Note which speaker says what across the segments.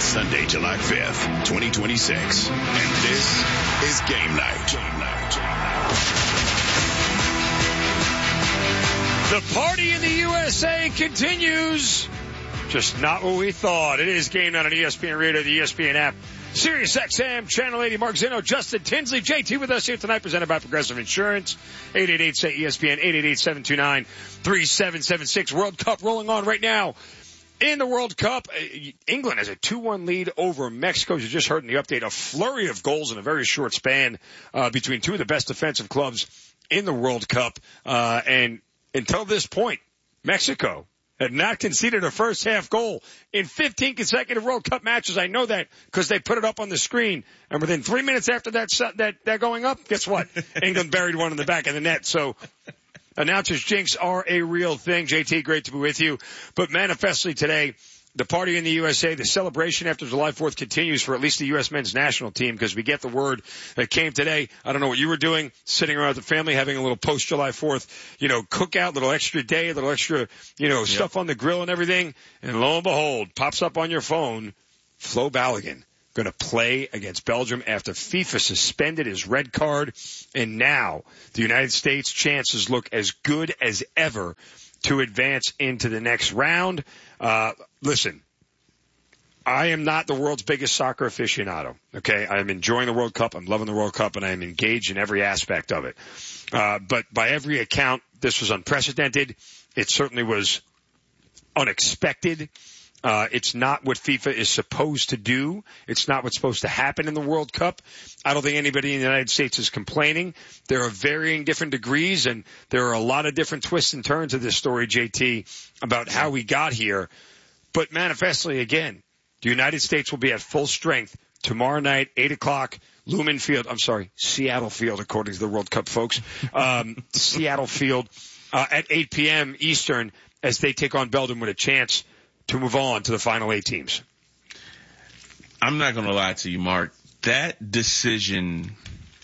Speaker 1: It's Sunday, July 5th, 2026. And this is Game Night.
Speaker 2: The party in the USA continues. Just not what we thought. It is Game Night on ESPN Radio, the ESPN app. Sirius XM, Channel 80, Mark Zeno, Justin Tinsley, JT with us here tonight, presented by Progressive Insurance. 888-SAY-ESPN, 888-729-3776. World Cup rolling on right now. In the World Cup, England has a 2-1 lead over Mexico. As you just heard in the update, a flurry of goals in a very short span between two of the best defensive clubs in the World Cup. And until this point, Mexico had not conceded a first-half goal in 15 consecutive World Cup matches. I know that because they put it up on the screen. And within 3 minutes after that going up, guess what? England buried one in the back of the net. So announcers' jinx are a real thing. JT, great to be with you. But manifestly today, the party in the USA, the celebration after July 4th continues for at least the U.S. men's national team because we get the word that came today. I don't know what you were doing, sitting around with the family, having a little post-July 4th, cookout, little extra day, a little extra, stuff on the grill and everything. And lo and behold, pops up on your phone, Flo Balogun going to play against Belgium after FIFA suspended his red card. And now the United States' chances look as good as ever to advance into the next round. Listen, I am not the world's biggest soccer aficionado, okay? I am enjoying the World Cup. I'm loving the World Cup, and I am engaged in every aspect of it. But by every account, this was unprecedented. It certainly was unexpected. It's not what FIFA is supposed to do. It's not what's supposed to happen in the World Cup. I don't think anybody in the United States is complaining. There are varying different degrees, and there are a lot of different twists and turns of this story, JT, about how we got here. But manifestly, again, the United States will be at full strength tomorrow night, 8 o'clock, Seattle Field, according to the World Cup folks. Seattle Field at 8 p.m. Eastern as they take on Belgium with a chance to move on to the final 8 teams.
Speaker 3: I'm not going to lie to you, Mark. That decision,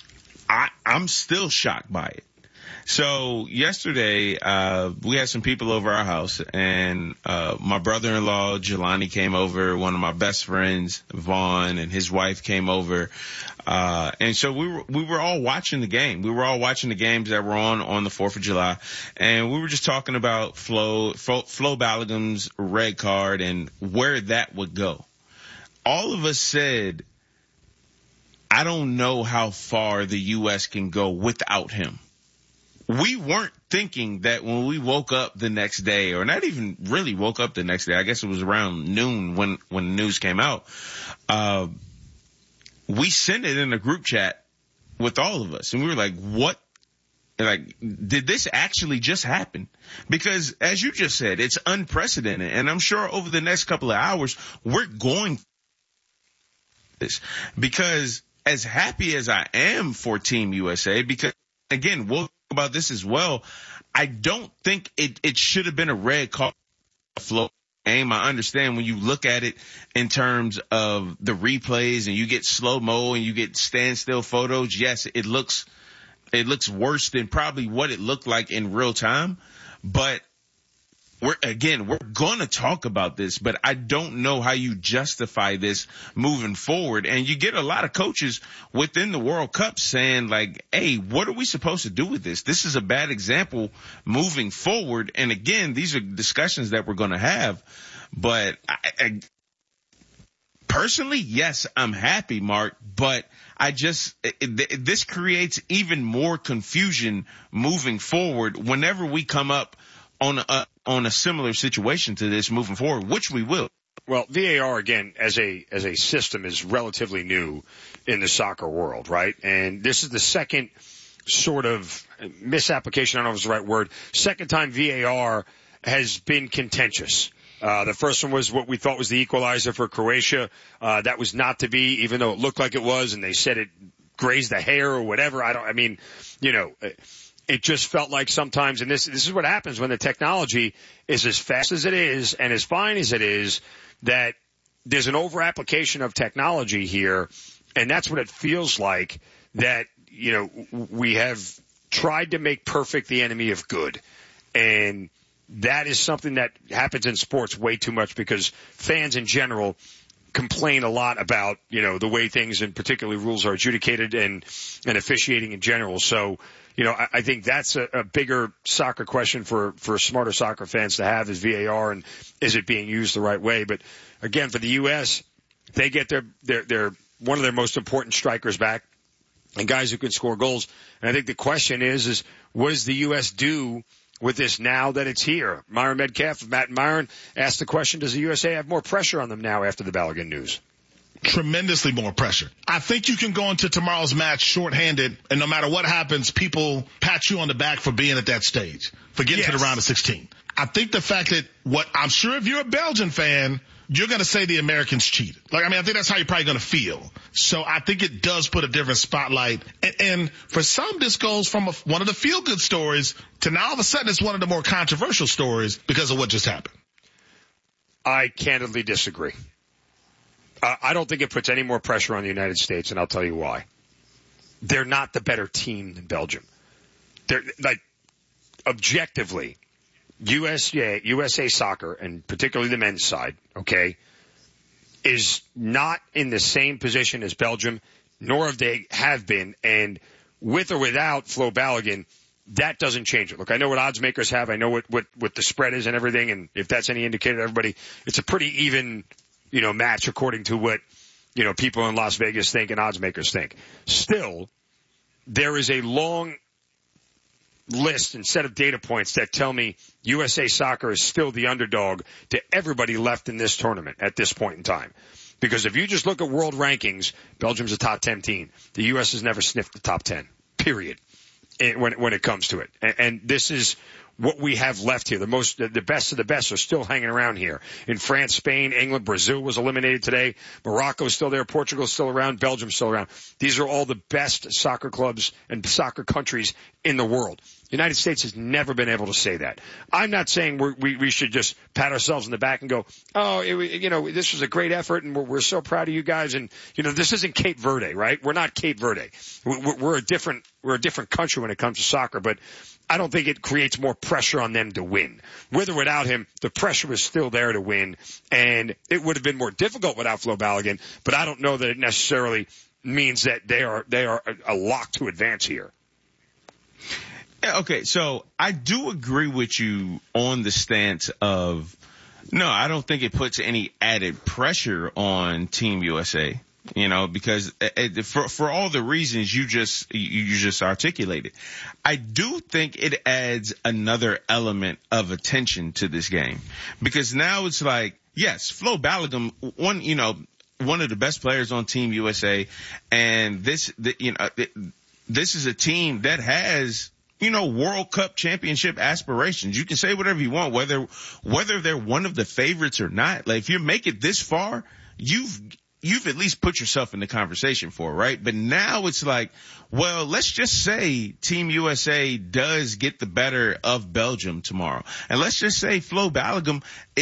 Speaker 3: I'm still shocked by it. So yesterday, we had some people over our house, and my brother-in-law, Jelani, came over. One of my best friends, Vaughn, and his wife came over. And so we were all watching the game. We were all watching the games that were on the 4th of July. And we were just talking about Flo Balogun's red card and where that would go. All of us said, I don't know how far the U.S. can go without him. We weren't thinking that when we woke up the next day, or not even really woke up the next day, I guess it was around noon when the news came out, we sent it in a group chat with all of us. And we were like, what? Like, did this actually just happen? Because as you just said, it's unprecedented. And I'm sure over the next couple of hours, we're going this, because as happy as I am for Team USA, because again, we'll talk about this as well, I don't think it should have been a red card flow game. I understand when you look at it in terms of the replays and you get slow-mo and you get standstill photos. Yes, it looks worse than probably what it looked like in real time. But we're going to talk about this, but I don't know how you justify this moving forward. And you get a lot of coaches within the World Cup saying like, hey, what are we supposed to do with this? This is a bad example moving forward. And again, these are discussions that we're going to have. But I personally, yes, I'm happy, Mark, but this creates even more confusion moving forward whenever we come up on a similar situation to this moving forward, which we will.
Speaker 2: Well, VAR, again, as a system is relatively new in the soccer world, right? And this is the second sort of misapplication, I don't know if it's the right word, second time VAR has been contentious. The first one was what we thought was the equalizer for Croatia. That was not to be, even though it looked like it was, and they said it grazed the hair or whatever. It just felt like sometimes, and this is what happens when the technology is as fast as it is and as fine as it is, that there's an over-application of technology here, and that's what it feels like, that, we have tried to make perfect the enemy of good. And that is something that happens in sports way too much because fans in general complain a lot about, the way things and particularly rules are adjudicated and officiating in general. So, I think that's a bigger soccer question for smarter soccer fans to have is VAR and is it being used the right way? But again, for the U.S., they get their one of their most important strikers back and guys who can score goals. And I think the question is what does the U.S. do with this now that it's here? Myron Metcalf of Matt and Myron asked the question, does the USA have more pressure on them now after the Balogun news?
Speaker 4: Tremendously more pressure. I think you can go into tomorrow's match shorthanded, and no matter what happens, people pat you on the back for being at that stage, for getting to the round of 16. I think the fact that I'm sure if you're a Belgian fan, you're going to say the Americans cheated. I think that's how you're probably going to feel. So I think it does put a different spotlight. And for some, this goes from one of the feel-good stories to now all of a sudden it's one of the more controversial stories because of what just happened.
Speaker 2: I candidly disagree. I don't think it puts any more pressure on the United States, and I'll tell you why. They're not the better team than Belgium. They're objectively, USA soccer, and particularly the men's side, okay, is not in the same position as Belgium, nor have been. And with or without Flo Balogun, that doesn't change it. Look, I know what odds makers have. I know what the spread is and everything. And if that's any indicator to everybody, it's a pretty even, match according to what, people in Las Vegas think and odds makers think. Still, there is a long list and set of data points that tell me USA Soccer is still the underdog to everybody left in this tournament at this point in time. Because if you just look at world rankings, Belgium's a top 10 team. The U.S. has never sniffed the top 10, period, when it comes to it. And this is what we have left here. The best of the best are still hanging around here. In France, Spain, England, Brazil was eliminated today. Morocco's still there. Portugal's still around. Belgium's still around. These are all the best soccer clubs and soccer countries in the world. The United States has never been able to say that. I'm not saying we should just pat ourselves on the back and go, this was a great effort and we're so proud of you guys. And, this isn't Cape Verde, right? We're not Cape Verde. We're a different country when it comes to soccer, but I don't think it creates more pressure on them to win. With or without him, the pressure is still there to win, and it would have been more difficult without Flo Balogun, but I don't know that it necessarily means that they are a lock to advance here.
Speaker 3: Okay, so I do agree with you on the stance of, no, I don't think it puts any added pressure on Team USA. Because for all the reasons you just articulated, I do think it adds another element of attention to this game, because now it's like, yes, Flo Balogun, one of the best players on Team USA, and this is a team that has, World Cup championship aspirations. You can say whatever you want, whether they're one of the favorites or not. Like, if you make it this far, you've at least put yourself in the conversation for it, right? But now it's like, well, let's just say Team USA does get the better of Belgium tomorrow. And let's just say Flo Balogun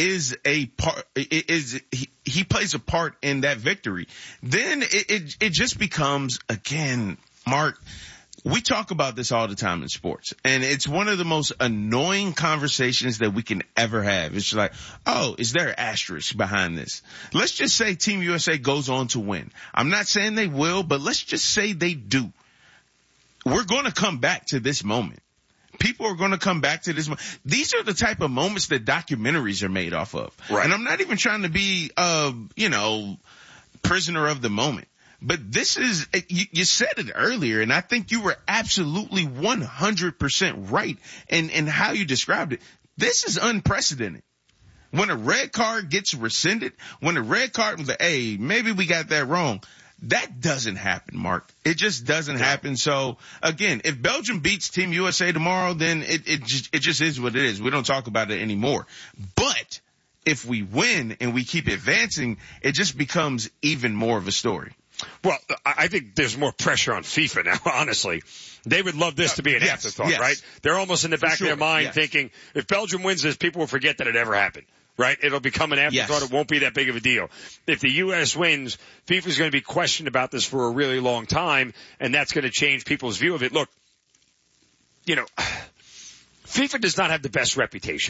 Speaker 3: he plays a part in that victory. Then it just becomes, again, Mark, we talk about this all the time in sports, and it's one of the most annoying conversations that we can ever have. It's like, oh, is there an asterisk behind this? Let's just say Team USA goes on to win. I'm not saying they will, but let's just say they do. We're going to come back to this moment. People are going to come back to this. These are the type of moments that documentaries are made off of.
Speaker 2: Right. And
Speaker 3: I'm not even trying to be, prisoner of the moment. But this is, you said it earlier, and I think you were absolutely 100% right in how you described it. This is unprecedented. When a red card gets rescinded, when a red card was like, hey, maybe we got that wrong. That doesn't happen, Mark. It just doesn't happen. So again, if Belgium beats Team USA tomorrow, then it just is what it is. We don't talk about it anymore. But if we win and we keep advancing, it just becomes even more of a story.
Speaker 2: Well, I think there's more pressure on FIFA now, honestly. They would love this to be an afterthought, right? They're almost in the back of their mind thinking, if Belgium wins this, people will forget that it ever happened, right? It'll become an afterthought. It won't be that big of a deal. If the U.S. wins, FIFA's going to be questioned about this for a really long time, and that's going to change people's view of it. Look, FIFA does not have the best reputation.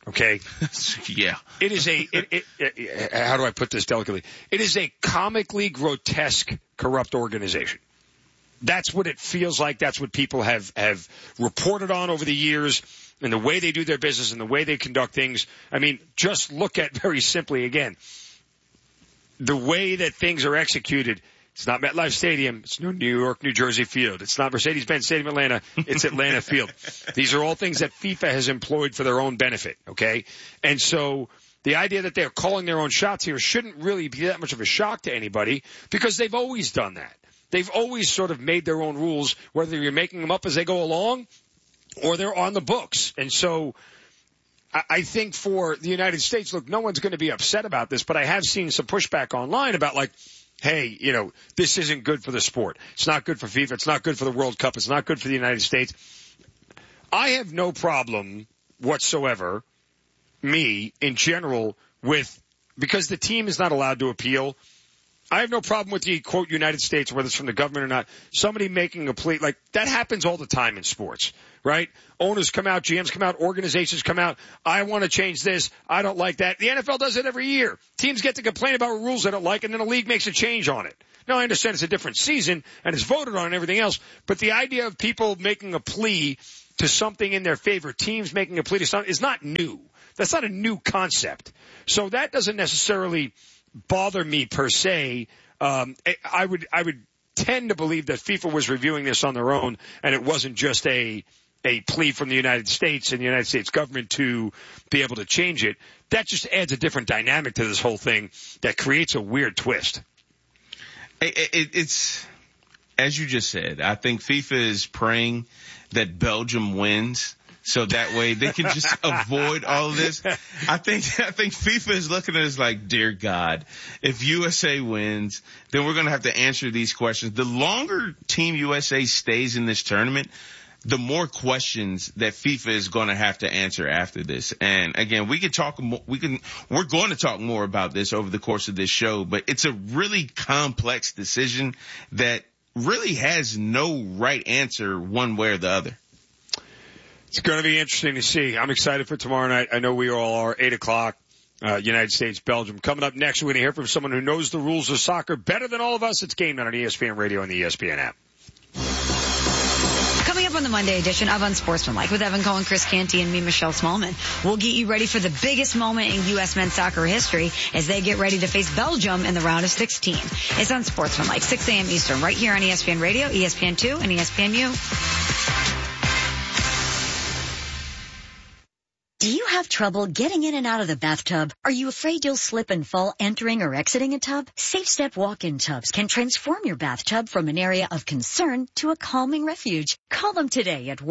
Speaker 2: Okay?
Speaker 3: Yeah.
Speaker 2: It is how do I put this delicately? It is a comically grotesque, corrupt organization. That's what it feels like. That's what people have reported on over the years, and the way they do their business and the way they conduct things. I mean, just look at very simply again, the way that things are executed. It's not MetLife Stadium. It's New York, New Jersey Field. It's not Mercedes-Benz Stadium, Atlanta. It's Atlanta Field. These are all things that FIFA has employed for their own benefit, okay? And so the idea that they're calling their own shots here shouldn't really be that much of a shock to anybody because they've always done that. They've always sort of made their own rules, whether you're making them up as they go along or they're on the books. And so I think for the United States, look, no one's going to be upset about this, but I have seen some pushback online about like, hey, this isn't good for the sport. It's not good for FIFA. It's not good for the World Cup. It's not good for the United States. I have no problem whatsoever, me, in general, because the team is not allowed to appeal, I have no problem with the, quote, United States, whether it's from the government or not, somebody making a plea. Like, that happens all the time in sports, right? Owners come out, GMs come out, organizations come out. I want to change this. I don't like that. The NFL does it every year. Teams get to complain about rules they don't like, and then the league makes a change on it. Now, I understand it's a different season, and it's voted on and everything else, but the idea of people making a plea to something in their favor, teams making a plea to something, is not new. That's not a new concept. So that doesn't necessarily bother me per se. I would tend to believe that FIFA was reviewing this on their own, and it wasn't just a plea from the United States and the United States government to be able to change it. That just adds a different dynamic to this whole thing that creates a weird twist.
Speaker 3: It's, as you just said, I think FIFA is praying that Belgium wins, so that way they can just avoid all of this. I think FIFA is looking at us like, dear God, if USA wins, then we're going to have to answer these questions. The longer Team USA stays in this tournament, the more questions that FIFA is going to have to answer after this. And again, we're going to talk more about this over the course of this show, but it's a really complex decision that really has no right answer one way or the other.
Speaker 2: It's going to be interesting to see. I'm excited for tomorrow night. I know we all are. 8 o'clock, United States, Belgium. Coming up next, we're going to hear from someone who knows the rules of soccer better than all of us. It's Game Night on ESPN Radio and the ESPN app.
Speaker 5: Coming up on the Monday edition of Unsportsmanlike with Evan Cohen, Chris Canty, and me, Michelle Smallman. We'll get you ready for the biggest moment in U.S. men's soccer history as they get ready to face Belgium in the round of 16. It's Unsportsmanlike, 6 a.m. Eastern, right here on ESPN Radio, ESPN2, and ESPNU.
Speaker 6: Do you have trouble getting in and out of the bathtub? Are you afraid you'll slip and fall entering or exiting a tub? Safe Step walk-in tubs can transform your bathtub from an area of concern to a calming refuge. Call them today at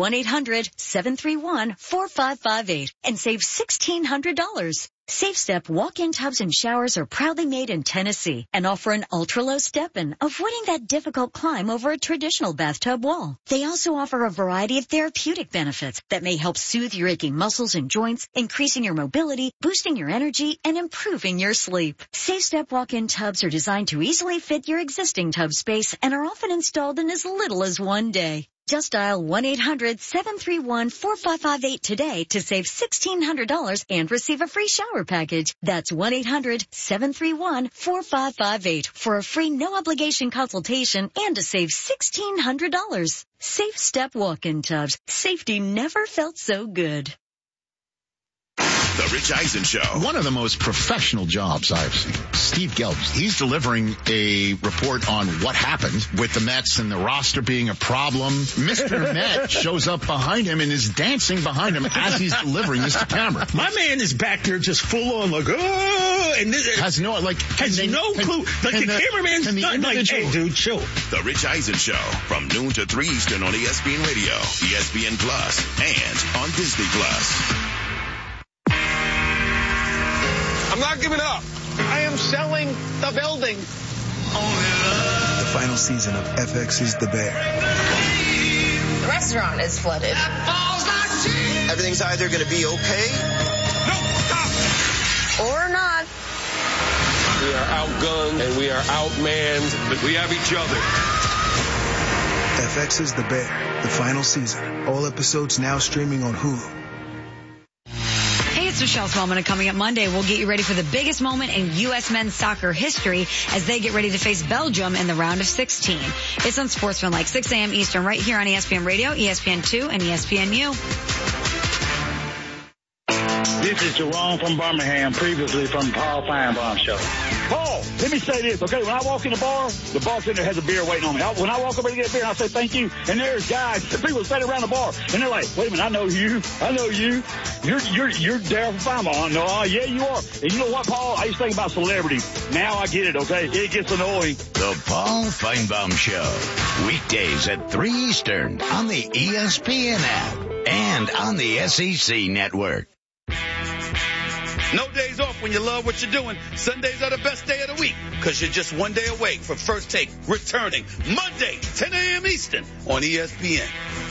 Speaker 6: 1-800-731-4558 and save $1,600. Safe Step walk-in tubs and showers are proudly made in Tennessee and offer an ultra-low step-in, avoiding that difficult climb over a traditional bathtub wall. They also offer a variety of therapeutic benefits that may help soothe your aching muscles and joints, increasing your mobility, boosting your energy, and improving your sleep. Safe Step walk-in tubs are designed to easily fit your existing tub space and are often installed in as little as one day. Just dial 1-800-731-4558 today to save $1,600 and receive a free shower package. That's 1-800-731-4558 for a free no-obligation consultation and to save $1,600. Safe Step walk-in tubs. Safety never felt so good.
Speaker 1: The Rich Eisen Show.
Speaker 7: One of the most professional jobs I've seen. Steve Gelb, he's delivering a report on what happened with the Mets and the roster being a problem. Mr. Met shows up behind him and is dancing behind him as he's delivering this to camera.
Speaker 8: My man is back there just full on like, oh, and this
Speaker 7: has no clue. Like
Speaker 8: the cameraman's not like, hey, dude, chill.
Speaker 1: The Rich Eisen Show from noon to 3 Eastern on ESPN Radio, ESPN Plus, and on Disney Plus.
Speaker 9: I'm not giving up. I am selling the building.
Speaker 10: The final season of FX's The Bear.
Speaker 11: The restaurant is flooded.
Speaker 12: Everything's either going to be okay.
Speaker 9: No, stop.
Speaker 11: Or not.
Speaker 9: We are outgunned and we are outmanned, but we have each other.
Speaker 10: FX's The Bear. The final season. All episodes now streaming on Hulu.
Speaker 5: Michelle Smallman, and coming up Monday, we'll get you ready for the biggest moment in U.S. men's soccer history as they get ready to face Belgium in the round of 16. It's Unsportsmanlike, 6 a.m. Eastern, right here on ESPN Radio, ESPN2, and ESPNU.
Speaker 13: This is Jerome from Birmingham, previously from Paul Feinbaum Show. Paul, let me say this, okay? When I walk in the bartender has a beer waiting on me. When I walk over to get a beer, I say thank you, and there's guys, people standing around the bar, and they're like, wait a minute, I know you. You're Daryl from Feinbaum. No, yeah, you are. And you know what, Paul? I used to think about celebrities. Now I get it, okay? It gets annoying.
Speaker 14: The Paul Feinbaum Show, weekdays at 3 Eastern on the ESPN app and on the SEC network.
Speaker 15: No days off when you love what you're doing. Sundays are the best day of the week because you're just one day away from First Take returning Monday, 10 a.m. Eastern on ESPN.